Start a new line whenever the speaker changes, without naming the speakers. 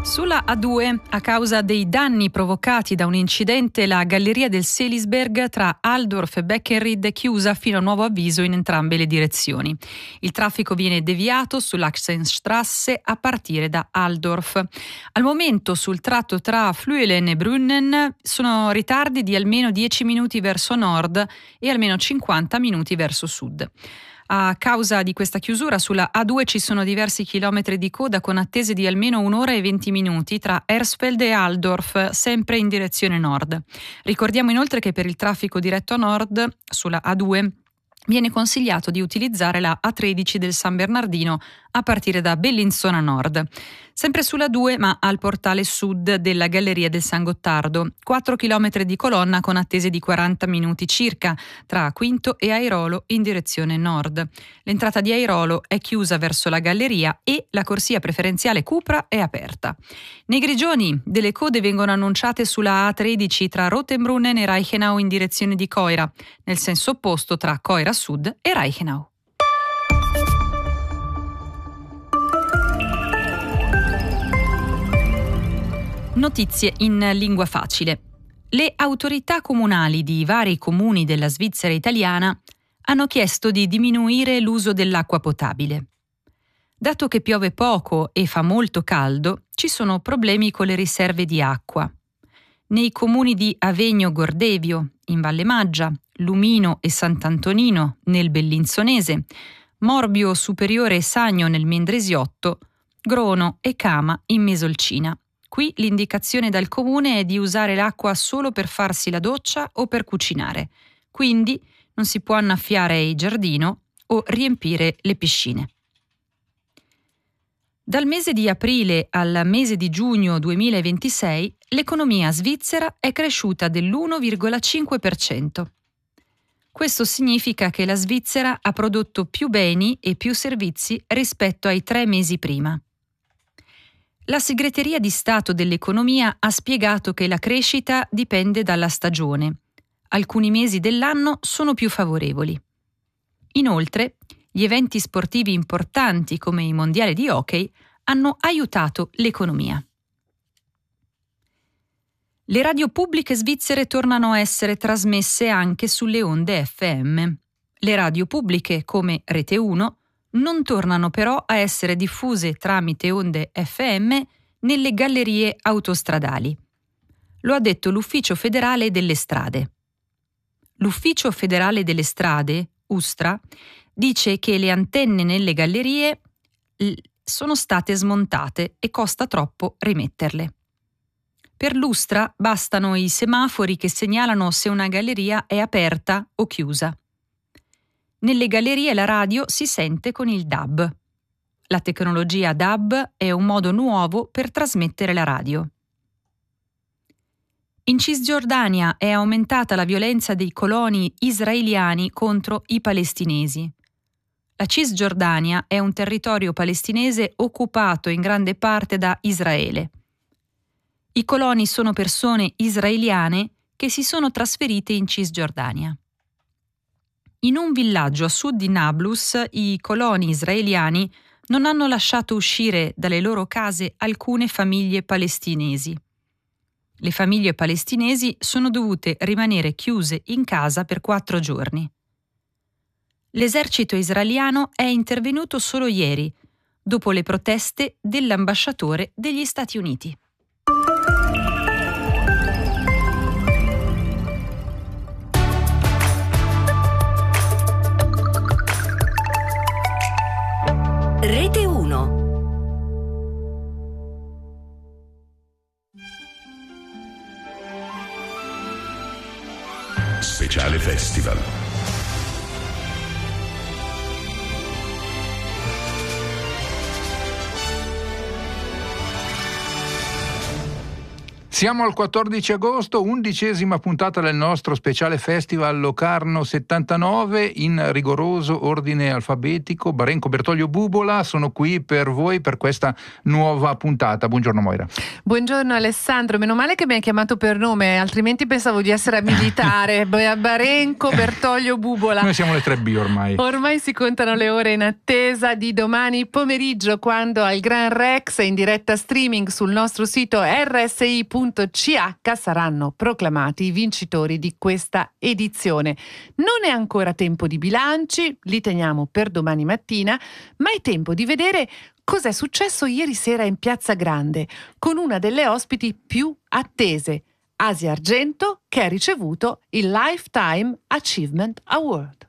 Sulla A2, a causa dei danni provocati da un incidente, la galleria del Selisberg tra Altdorf e Beckenried è chiusa fino a nuovo avviso in entrambe le direzioni. Il traffico viene deviato sull'Achsenstrasse a partire da Altdorf. Al momento sul tratto tra Flüelen e Brünnen sono ritardi di almeno 10 minuti verso nord e almeno 50 minuti verso sud. A causa di questa chiusura sulla A2 ci sono diversi chilometri di coda con attese di almeno 1 ora e 20 minuti tra Hersfeld e Altdorf, sempre in direzione nord. Ricordiamo inoltre che per il traffico diretto a nord sulla A2 viene consigliato di utilizzare la A13 del San Bernardino a partire da Bellinzona Nord. Sempre sulla 2, ma al portale sud della Galleria del San Gottardo. 4 km di colonna con attese di 40 minuti circa tra Quinto e Airolo in direzione nord. L'entrata di Airolo è chiusa verso la galleria e la corsia preferenziale Cupra è aperta. Nei Grigioni delle code vengono annunciate sulla A13 tra Rotenbrunnen e Reichenau in direzione di Coira, nel senso opposto tra Coira Sud e Reichenau. Notizie in lingua facile. Le autorità comunali di vari comuni della Svizzera italiana hanno chiesto di diminuire l'uso dell'acqua potabile. Dato che piove poco e fa molto caldo, ci sono problemi con le riserve di acqua. Nei comuni di Avegno Gordevio, in Valle Maggia, Lumino e Sant'Antonino, nel Bellinzonese, Morbio Superiore e Sagno nel Mendresiotto, Grono e Cama in Mesolcina. Qui l'indicazione dal comune è di usare l'acqua solo per farsi la doccia o per cucinare, quindi non si può annaffiare il giardino o riempire le piscine. Dal mese di aprile al mese di giugno 2026 l'economia svizzera è cresciuta dell'1,5%. Questo significa che la Svizzera ha prodotto più beni e più servizi rispetto ai 3 mesi prima. La Segreteria di Stato dell'Economia ha spiegato che la crescita dipende dalla stagione. Alcuni mesi dell'anno sono più favorevoli. Inoltre, gli eventi sportivi importanti come i mondiali di hockey hanno aiutato l'economia. Le radio pubbliche svizzere tornano a essere trasmesse anche sulle onde FM. Le radio pubbliche, come Rete 1, non tornano però a essere diffuse tramite onde FM nelle gallerie autostradali. Lo ha detto l'Ufficio Federale delle Strade. L'Ufficio Federale delle Strade, USTRA, dice che le antenne nelle gallerie sono state smontate e costa troppo rimetterle. Per l'USTRA bastano i semafori che segnalano se una galleria è aperta o chiusa. Nelle gallerie la radio si sente con il DAB. La tecnologia DAB è un modo nuovo per trasmettere la radio. In Cisgiordania è aumentata la violenza dei coloni israeliani contro i palestinesi. La Cisgiordania è un territorio palestinese occupato in grande parte da Israele. I coloni sono persone israeliane che si sono trasferite in Cisgiordania. In un villaggio a sud di Nablus, i coloni israeliani non hanno lasciato uscire dalle loro case alcune famiglie palestinesi. Le famiglie palestinesi sono dovute rimanere chiuse in casa per 4 giorni. L'esercito israeliano è intervenuto solo ieri, dopo le proteste dell'ambasciatore degli Stati Uniti.
Rete 1.
Speciale Festival. Siamo al 14 agosto, 11ª puntata del nostro speciale festival Locarno 79 in rigoroso ordine alfabetico. Barenco, Bertoglio, Bubola sono qui per voi per questa nuova puntata. Buongiorno Moira.
Buongiorno Alessandro, meno male che mi hai chiamato per nome, altrimenti pensavo di essere militare. Barenco, Bertoglio, Bubola.
Noi siamo le 3B ormai.
Ormai si contano le ore in attesa di domani pomeriggio, quando al Gran Rex in diretta streaming sul nostro sito rsi.ch saranno proclamati i vincitori di questa edizione. Non è ancora tempo di bilanci, li teniamo per domani mattina, ma è tempo di vedere cos'è successo ieri sera in Piazza Grande con una delle ospiti più attese, Asia Argento, che ha ricevuto il Lifetime Achievement Award.